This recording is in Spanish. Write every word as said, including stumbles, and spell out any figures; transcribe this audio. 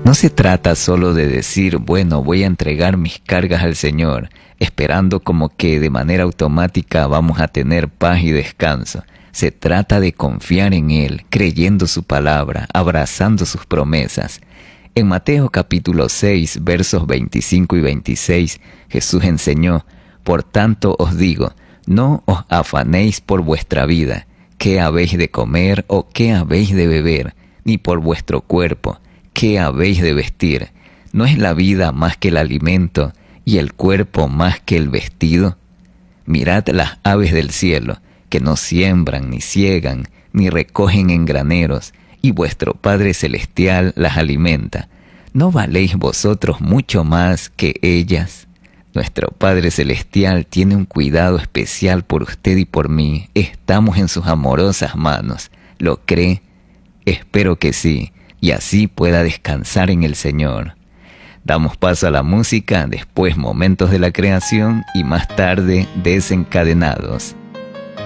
No se trata solo de decir, bueno, voy a entregar mis cargas al Señor, esperando como que de manera automática vamos a tener paz y descanso. Se trata de confiar en Él, creyendo su palabra, abrazando sus promesas. En Mateo capítulo seis, versos veinticinco y veintiséis, Jesús enseñó, por tanto os digo, no os afanéis por vuestra vida, qué habéis de comer o qué habéis de beber, ni por vuestro cuerpo, qué habéis de vestir. ¿No es la vida más que el alimento y el cuerpo más que el vestido? Mirad las aves del cielo, que no siembran, ni siegan, ni recogen en graneros, y vuestro Padre Celestial las alimenta. ¿No valéis vosotros mucho más que ellas? Nuestro Padre Celestial tiene un cuidado especial por usted y por mí. Estamos en sus amorosas manos. ¿Lo cree? Espero que sí, y así pueda descansar en el Señor. Damos paso a la música, después momentos de la creación y más tarde Desencadenados.